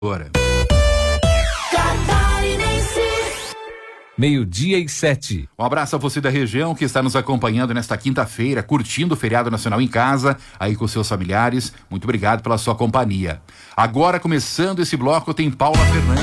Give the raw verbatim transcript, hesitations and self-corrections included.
Meio-dia e sete. Um abraço a você da região que está nos acompanhando nesta quinta-feira, curtindo o feriado nacional em casa, aí com seus familiares. Muito obrigado pela sua companhia. Agora, começando esse bloco, tem Paula Fernandes.